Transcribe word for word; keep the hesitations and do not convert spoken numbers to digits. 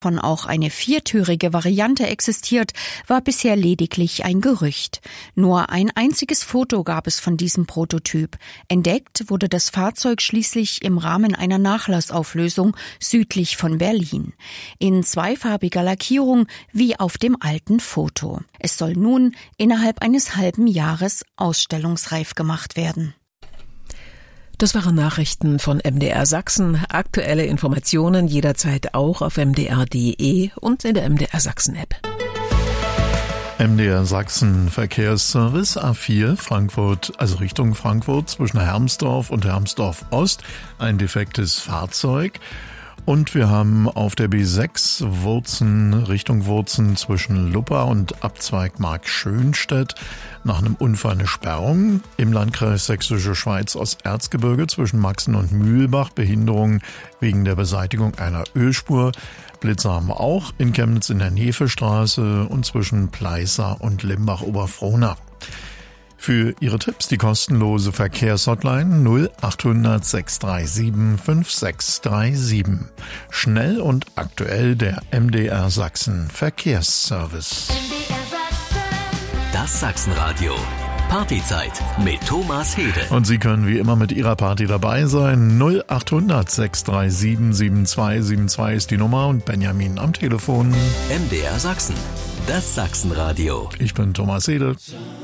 Davon auch eine viertürige Variante existiert, war bisher lediglich ein Gerücht. Nur ein einziges Foto gab es von diesem Prototyp. Entdeckt wurde das Fahrzeug schließlich im Rahmen einer Nachlassauflösung südlich von Berlin. In zweifarbiger Lackierung wie auf dem alten Foto. Es soll nun innerhalb eines halben Jahres ausstellungsreif gemacht werden. Das waren Nachrichten von M D R Sachsen. Aktuelle Informationen jederzeit auch auf m d r punkt d e und in der M D R Sachsen App. M D R Sachsen Verkehrsservice A vier Frankfurt, also Richtung Frankfurt zwischen Hermsdorf und Hermsdorf Ost ein defektes Fahrzeug. Und wir haben auf der B sechs Wurzen, Richtung Wurzen zwischen Luppa und Abzweig Markschönstedt nach einem Unfall eine Sperrung. Im Landkreis Sächsische Schweiz Osterzgebirge zwischen Maxen und Mühlbach Behinderung wegen der Beseitigung einer Ölspur. Blitzer haben wir auch in Chemnitz in der Nefestraße und zwischen Pleißa und Limbach-Oberfrohna. Für Ihre Tipps die kostenlose Verkehrshotline null achthundert sechs drei sieben fünf sechs drei sieben. Schnell und aktuell der M D R Sachsen Verkehrsservice. Das Sachsenradio. Partyzeit mit Thomas Hede. Und Sie können wie immer mit Ihrer Party dabei sein. null achthundert sechs drei sieben sieben zwei sieben zwei ist die Nummer und Benjamin am Telefon. M D R Sachsen. Das Sachsenradio. Ich bin Thomas Hede.